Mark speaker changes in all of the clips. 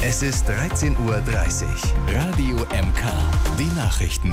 Speaker 1: Es ist 13:30 Uhr. Radio MK. Die Nachrichten.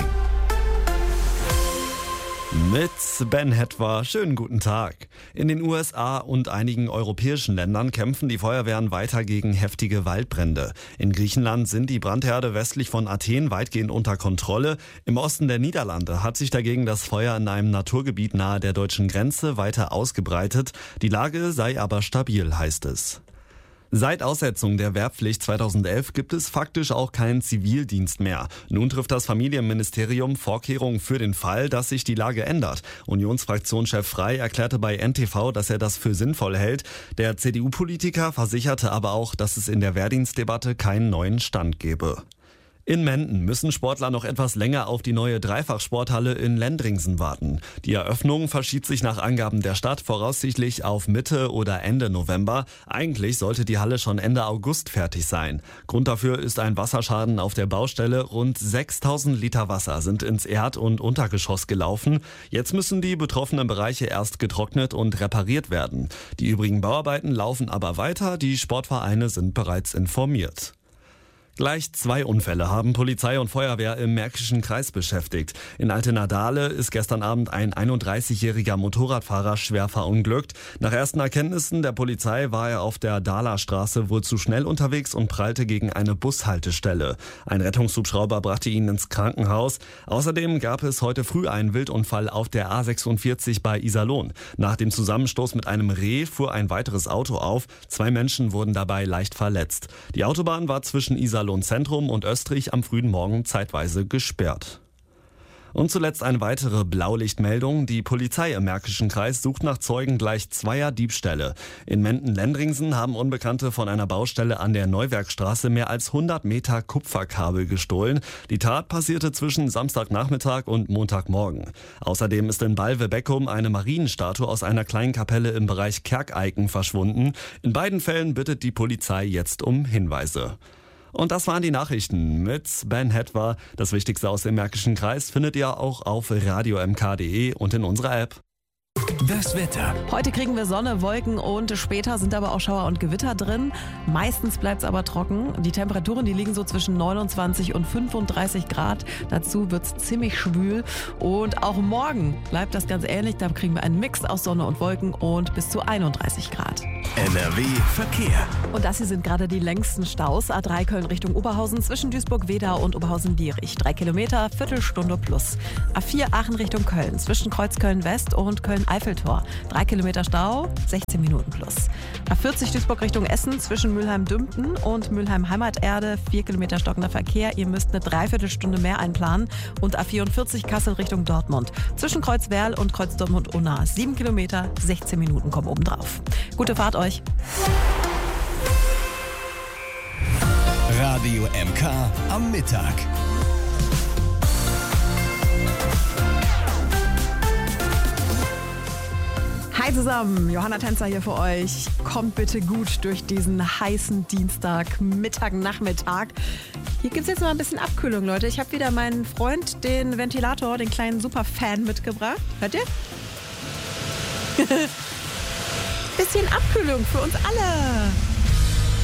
Speaker 2: Mit Ben Hetwer, schönen guten Tag. In den USA und einigen europäischen Ländern kämpfen die Feuerwehren weiter gegen heftige Waldbrände. In Griechenland sind die Brandherde westlich von Athen weitgehend unter Kontrolle. Im Osten der Niederlande hat sich dagegen das Feuer in einem Naturgebiet nahe der deutschen Grenze weiter ausgebreitet. Die Lage sei aber stabil, heißt es. Seit Aussetzung der Wehrpflicht 2011 gibt es faktisch auch keinen Zivildienst mehr. Nun trifft das Familienministerium Vorkehrungen für den Fall, dass sich die Lage ändert. Unionsfraktionschef Frey erklärte bei NTV, dass er das für sinnvoll hält. Der CDU-Politiker versicherte aber auch, dass es in der Wehrdienstdebatte keinen neuen Stand gebe. In Menden müssen Sportler noch etwas länger auf die neue Dreifachsporthalle in Lendringsen warten. Die Eröffnung verschiebt sich nach Angaben der Stadt voraussichtlich auf Mitte oder Ende November. Eigentlich sollte die Halle schon Ende August fertig sein. Grund dafür ist ein Wasserschaden auf der Baustelle. Rund 6000 Liter Wasser sind ins Erd- und Untergeschoss gelaufen. Jetzt müssen die betroffenen Bereiche erst getrocknet und repariert werden. Die übrigen Bauarbeiten laufen aber weiter. Die Sportvereine sind bereits informiert. Gleich 2 Unfälle haben Polizei und Feuerwehr im Märkischen Kreis beschäftigt. In Altenadale ist gestern Abend ein 31-jähriger Motorradfahrer schwer verunglückt. Nach ersten Erkenntnissen der Polizei war er auf der Dahlerstraße wohl zu schnell unterwegs und prallte gegen eine Bushaltestelle. Ein Rettungshubschrauber brachte ihn ins Krankenhaus. Außerdem gab es heute früh einen Wildunfall auf der A46 bei Iserlohn. Nach dem Zusammenstoß mit einem Reh fuhr ein weiteres Auto auf. 2 Menschen wurden dabei leicht verletzt. Die Autobahn war zwischen Iserlohn Zentrum und Österreich am frühen Morgen zeitweise gesperrt. Und zuletzt eine weitere Blaulichtmeldung. Die Polizei im Märkischen Kreis sucht nach Zeugen gleich 2 Diebstähle. In Menden-Lendringsen haben Unbekannte von einer Baustelle an der Neuwerkstraße mehr als 100 Meter Kupferkabel gestohlen. Die Tat passierte zwischen Samstagnachmittag und Montagmorgen. Außerdem ist in Balve-Beckum eine Marienstatue aus einer kleinen Kapelle im Bereich Kerkeiken verschwunden. In beiden Fällen bittet die Polizei jetzt um Hinweise. Und das waren die Nachrichten mit Ben Hetwer. Das Wichtigste aus dem Märkischen Kreis findet ihr auch auf radiomk.de und in unserer App.
Speaker 1: Das Wetter.
Speaker 3: Heute kriegen wir Sonne, Wolken und später sind aber auch Schauer und Gewitter drin. Meistens bleibt es aber trocken. Die Temperaturen, die liegen so zwischen 29 und 35 Grad. Dazu wird es ziemlich schwül. Und auch morgen bleibt das ganz ähnlich. Da kriegen wir einen Mix aus Sonne und Wolken und bis zu 31 Grad.
Speaker 1: NRW Verkehr.
Speaker 3: Und das hier sind gerade die längsten Staus. A3 Köln Richtung Oberhausen zwischen Duisburg-Wedau und Oberhausen-Lierich. 3 Kilometer, Viertelstunde plus. A4 Aachen Richtung Köln zwischen Kreuzköln West und Köln-Eiffeltor. 3 Kilometer Stau, 16 Minuten plus. A40 Duisburg Richtung Essen zwischen Mülheim-Dümpten und Mülheim-Heimaterde. 4 Kilometer stockender Verkehr. Ihr müsst eine Dreiviertelstunde mehr einplanen. Und A44 Kassel Richtung Dortmund. Zwischen Kreuzwerl und Kreuz Dortmund-Unna. 7 Kilometer, 16 Minuten kommen obendrauf. Gute Fahrt euch.
Speaker 1: Radio MK am Mittag.
Speaker 3: Hi zusammen, Johanna Tänzer hier für euch. Kommt bitte gut durch diesen heißen Dienstag, Mittag, Nachmittag. Hier gibt es jetzt mal ein bisschen Abkühlung, Leute. Ich habe wieder meinen Freund, den Ventilator, den kleinen Superfan mitgebracht. Hört ihr? Bisschen Abkühlung für uns alle.